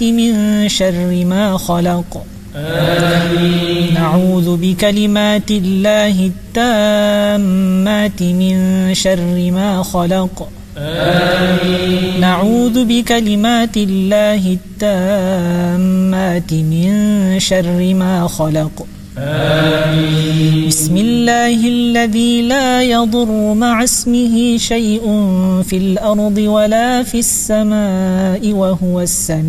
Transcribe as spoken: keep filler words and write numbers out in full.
من شر ما خلق آمين. نعوذ بكلمات الله التامات من شر ما خلق آمين. نعوذ بكلمات الله التامات من شر ما خلق آمين. بسم الله الذي لا يضر مع اسمه شيء في الأرض ولا في السماء وهو السميع